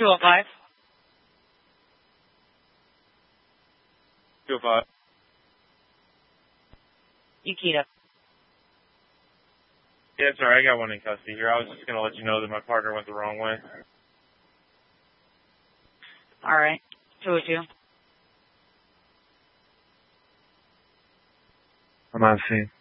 205. 205. You keyed up. Yeah, sorry, I got one in custody here. I was just going to let you know that my partner went the wrong way. All right. 202. I'm on scene.